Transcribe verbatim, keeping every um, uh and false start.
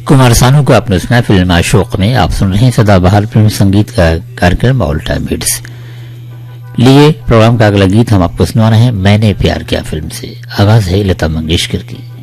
कुमार सानू को आपने सुना फिल्म अशोक में। आप सुन रहे हैं सदाबहार फिल्म संगीत का कार्यक्रम ऑल टाइम हिट्स। लिए प्रोग्राम का अगला गीत हम आपको सुना रहे हैं मैंने प्यार किया फिल्म से। आवाज है लता मंगेशकर की।